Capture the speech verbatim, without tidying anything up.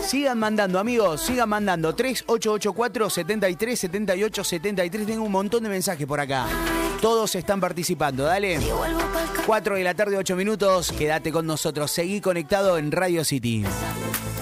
Sigan mandando, amigos, sigan mandando. tres ocho ocho cuatro, setenta y tres, setenta y ocho, setenta y tres. Tengo un montón de mensajes por acá. Todos están participando, dale. cuatro de la tarde, ocho minutos. Quédate con nosotros. Seguí conectado en Radio City.